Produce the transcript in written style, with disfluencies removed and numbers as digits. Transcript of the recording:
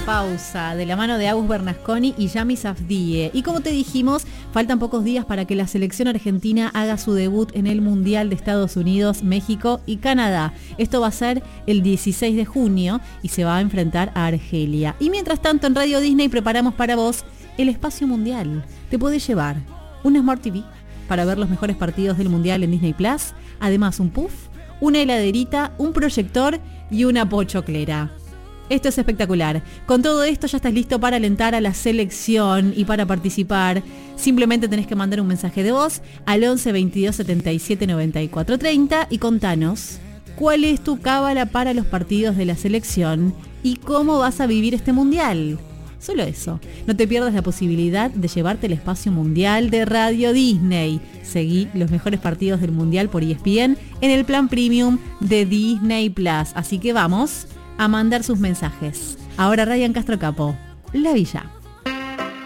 pausa de la mano de Agus Bernasconi y Yami Safdie. Y como te dijimos, faltan pocos días para que la selección argentina haga su debut en el Mundial de Estados Unidos, México y Canadá. Esto va a ser el 16 de junio y se va a enfrentar a Argelia. Y mientras tanto en Radio Disney preparamos para vos el espacio mundial. Te podés llevar una Smart TV para ver los mejores partidos del Mundial en Disney Plus, además un puff, una heladerita, un proyector y una pochoclera. Esto es espectacular. Con todo esto ya estás listo para alentar a la selección y para participar. Simplemente tenés que mandar un mensaje de voz al 11 22 77 94 30 y contanos cuál es tu cábala para los partidos de la selección y cómo vas a vivir este mundial. Solo eso. No te pierdas la posibilidad de llevarte el espacio mundial de Radio Disney. Seguí los mejores partidos del mundial por ESPN en el plan premium de Disney Plus. Así que vamos a mandar sus mensajes. Ahora Ryan Castro Capo, La Villa.